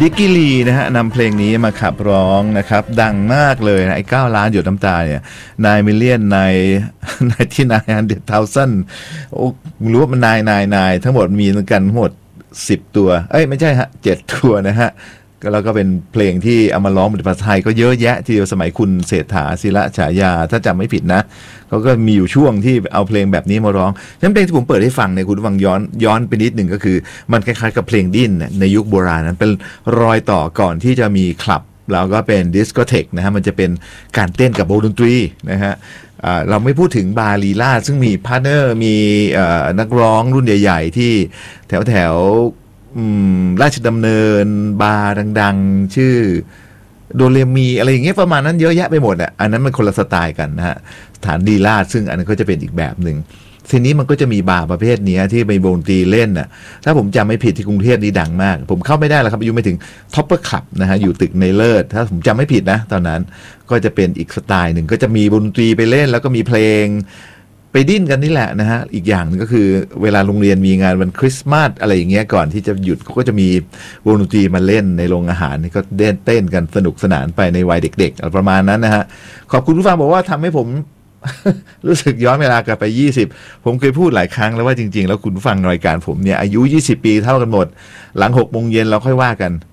ดิกกี้ลีนะฮะนำเพลงนี้มาขับร้องนะครับดังมากเลยนะไอ้9 ล้านหยดน้ำตาเนี่ย9 million ในที่900,000โอ้รู้ว่ามันนายทั้งหมดมีกันทั้งหมด10 ตัวไม่ใช่ฮะ7 ตัวนะฮะแล้วก็เป็นเพลงที่เอามาร้องเป็นภาษาไทยก็เยอะแยะทีเดียวสมัยคุณเศรษฐาศิระฉายาถ้าจำไม่ผิดนะเขาก็มีอยู่ช่วงที่เอาเพลงแบบนี้มาร้องฉะนั้นเพลงที่ผมเปิดให้ฟังเนี่ยคุณฟังย้อนไปนิดหนึ่งก็คือมันคล้ายๆกับเพลงดิ้นในยุคโบราณนั้นเป็นรอยต่อก่อนที่จะมีคลับแล้วก็เป็นดิสโกเทคนะฮะมันจะเป็นการเต้นกับวงดนตรีนะฮะเราไม่พูดถึงบาร์ลีลาซึ่งมีพาร์ทเนอร์มีนักร้องรุ่นใหญ่ๆที่แถวราชดำเนินบาร์ดังๆชื่อโดเรมีอะไรอย่างเงี้ยประมาณนั้นเยอะแยะไปหมดอ่ะอันนั้นมันคนละสไตล์กันนะฮะสถานดีลาซึ่งอันนั้นก็จะเป็นอีกแบบหนึ่งทีนี้มันก็จะมีบาร์ประเภทนี้ที่มีวงดนตรีเล่นน่ะถ้าผมจำไม่ผิดที่กรุงเทพนี่ดังมากผมเข้าไม่ได้แล้วครับอายุไม่ถึงท็อปเปอร์คลับนะฮะอยู่ตึกในเลิศถ้าผมจำไม่ผิดนะตอนนั้นก็จะเป็นอีกสไตล์หนึ่งก็จะมีวงดนตรีไปเล่นแล้วก็มีเพลงไปดิ้นกันนี่แหละนะฮะอีกอย่างนึงก็คือเวลาโรงเรียนมีงานวันคริสต์มาสอะไรอย่างเงี้ยก่อนที่จะหยุดเขาก็จะมีวงดนตรีมาเล่นในโรงอาหารนี่ก็เต้นกันสนุกสนานไปในวัยเด็กๆประมาณนั้นนะฮะขอบคุณผู้ฟังบอกว่าทำให้ผม รู้สึกย้อนเวลากลับไป20ผมเคยพูดหลายครั้งแล้วว่าจริงๆแล้วคุณผู้ฟังรายการผมเนี่ยอายุ20 ปีเท่ากันหมดหลัง6 โมงเย็นเราค่อยว่ากัน